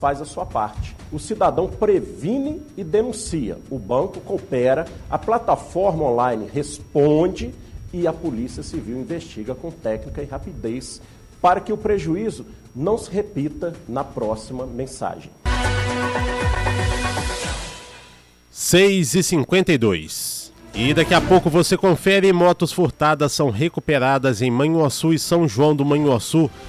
faz a sua parte. O cidadão previne e denuncia. O banco coopera, a plataforma online responde e a Polícia Civil investiga com técnica e rapidez para que o prejuízo não se repita na próxima mensagem. 6h52. E daqui a pouco você confere: motos furtadas são recuperadas em Manhuaçu e São João do Manhuaçu.